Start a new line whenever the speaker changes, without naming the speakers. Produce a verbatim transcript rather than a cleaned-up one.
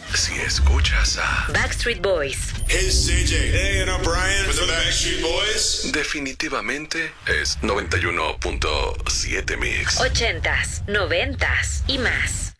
si escuchas a
Backstreet Boys.
Hey, C J. Hey, and I'm Brian with the Backstreet Boys.
definitivamente es noventa y uno punto siete Mix.
Ochentas, noventas y más.